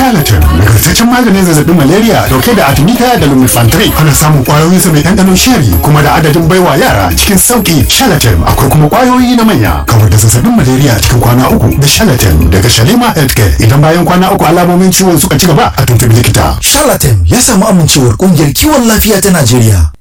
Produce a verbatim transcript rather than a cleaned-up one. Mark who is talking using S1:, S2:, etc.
S1: Charlatan nagartaccen maganin zazzabin malaria dauke da artemisia da lumefantrine. Ana samun kwayoyin sa mai ɗanɗanon sheri kuma da adadin baiwa yara cikin sauki. Charlatan akwai kuma kwayoyi na manya. Kawar da zazzabin malaria cikin kwana uku da Charlatan daga Shalima Healthcare. Idan bayan kwana uku alamomin ciwon suka ci gaba a tuntubi likita.
S2: Charlatan ya samu amincewar kungiyar kiwon lafiya ta Najeriya.